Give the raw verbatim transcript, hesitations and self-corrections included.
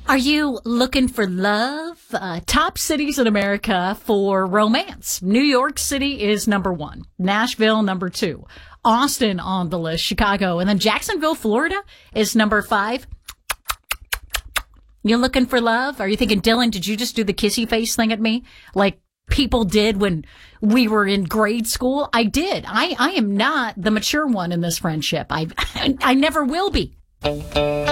Are you looking for love? Uh, top cities in America for romance. New York City is number one. Nashville, number two. Austin on the list. Chicago. And then Jacksonville, Florida is number five. You looking for love? Are you thinking, Dylan, did you just do the kissy face thing at me? Like people did when we were in grade school? I did. I, I am not the mature one in this friendship. I, I never will be.